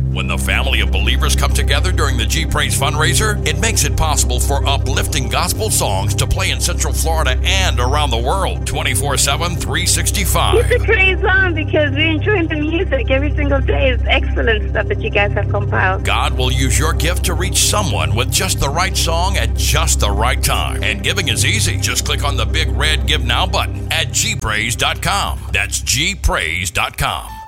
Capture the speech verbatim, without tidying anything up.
When the family of believers come together during the G Praise fundraiser, it makes it possible for uplifting gospel songs to play in Central Florida and around the world, twenty-four seven, three sixty-five. Keep the praise on because we enjoy the music every single day. It's excellent stuff that you guys have compiled. God will use your gift to reach someone with just the right song at just the right time. And giving is easy. Just click on the big red Give Now button at g praise dot com. That's g praise dot com.